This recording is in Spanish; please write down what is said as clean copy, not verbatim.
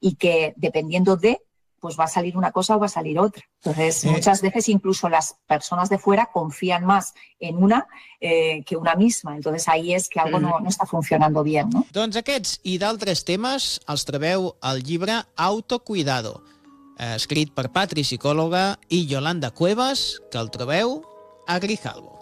y que dependiendo de, pues va a salir una cosa o va a salir otra. Entonces, muchas veces incluso las personas de fuera confían más en una que una misma. Entonces, ahí es que algo no està funcionando bien, no? Doncs aquests i d'altres temes els trobeu al llibre Autocuidado, escrit per Patri, psicòloga, i Yolanda Cuevas, que el trobeu a Grijalbo.